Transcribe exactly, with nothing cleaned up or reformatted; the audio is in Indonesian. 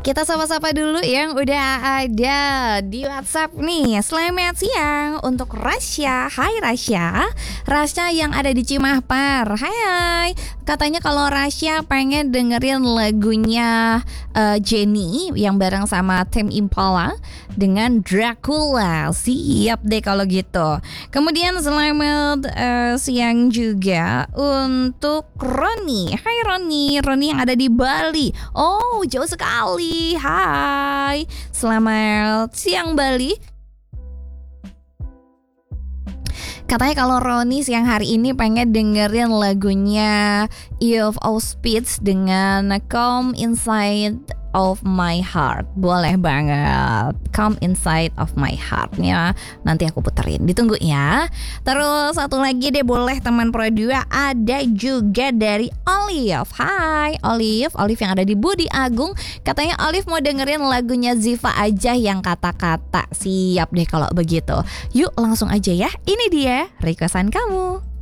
Kita sapa-sapa dulu yang udah ada di WhatsApp nih. Selamat siang untuk Rasya. Hai Rasya. Rasya yang ada di Cimahpar. Hai hai. Katanya kalau Rasya pengen dengerin lagunya uh, Jenny yang bareng sama Tame Impala dengan Dracula. Siap deh kalau gitu. Kemudian selamat uh, siang juga untuk Roni. Hai Roni. Roni yang ada di Bali. Oh, jauh sekali. Hai, selamat siang Bali. Katanya kalau Roni siang hari ini pengen dengerin lagunya Eve of Spades dengan Come Inside of My Heart. Boleh banget, Come Inside of My Heart ya. Nanti aku puterin, ditunggu ya. Terus satu lagi deh boleh teman Pro dua, ada juga dari Olive. Hai Olive, Olive yang ada di Budi Agung. Katanya Olive mau dengerin lagunya Ziva aja yang kata-kata. Siap deh kalau begitu. Yuk langsung aja ya, ini dia requestan kamu.